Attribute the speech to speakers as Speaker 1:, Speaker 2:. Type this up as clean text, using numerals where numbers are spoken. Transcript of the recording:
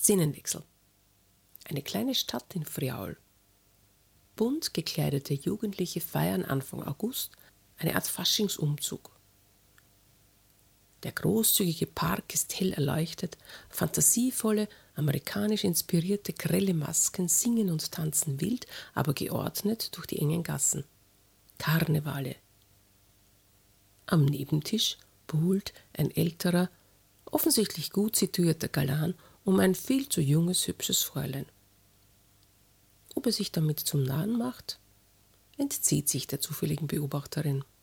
Speaker 1: Szenenwechsel. Eine kleine Stadt in Friaul. Bunt gekleidete Jugendliche feiern Anfang August eine Art Faschingsumzug. Der großzügige Park ist hell erleuchtet, fantasievolle, amerikanisch inspirierte grelle Masken singen und tanzen wild, aber geordnet durch die engen Gassen. Karnevale. Am Nebentisch buhlt ein älterer, offensichtlich gut situierter Galan um ein viel zu junges, hübsches Fräulein. Ob er sich damit zum Narren macht, entzieht sich der zufälligen Beobachterin.